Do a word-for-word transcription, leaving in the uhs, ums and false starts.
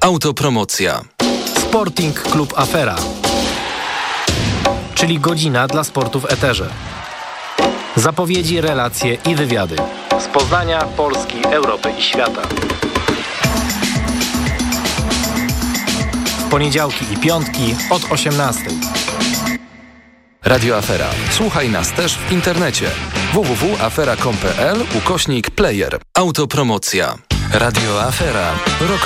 Autopromocja. Sporting Klub Afera, czyli godzina dla sportu w eterze. Zapowiedzi, relacje i wywiady z Poznania, Polski, Europy i świata. W poniedziałki i piątki od osiemnastej. Radio Afera. Słuchaj nas też w internecie. w w w kropka afera kropka com kropka p l ukośnik player. Autopromocja. Radio Afera. Rok